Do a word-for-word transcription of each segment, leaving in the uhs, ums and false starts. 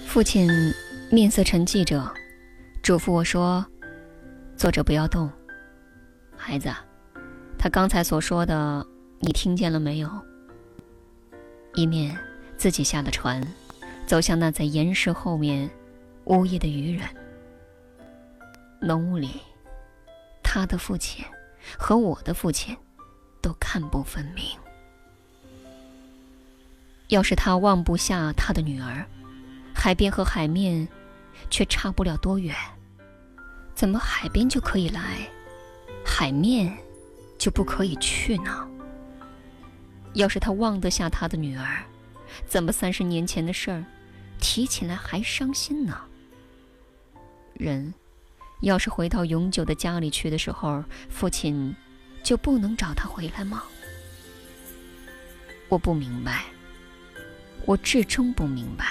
父亲面色沉寂着，嘱咐我说：“坐着不要动。孩子，他刚才所说的，你听见了没有？”一面自己下了船，走向那在岩石后面呜咽的渔人。浓雾里，他的父亲和我的父亲都看不分明。要是他望不下他的女儿，海边和海面却差不了多远，怎么海边就可以来，海面就不可以去呢？要是他望得下他的女儿，怎么三十年前的事儿提起来还伤心呢？人要是回到永久的家里去的时候，父亲就不能找他回来吗？我不明白，我至终不明白。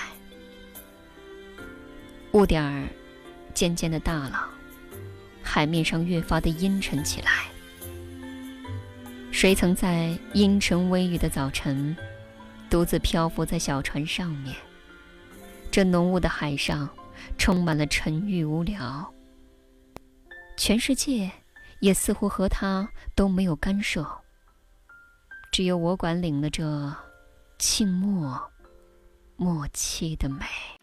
雾点儿渐渐的大了，海面上越发的阴沉起来。谁曾在阴沉微雨的早晨独自漂浮在小船上面？这浓雾的海上充满了沉郁无聊，全世界也似乎和他都没有干涉，只有我管领了这静默默契的美。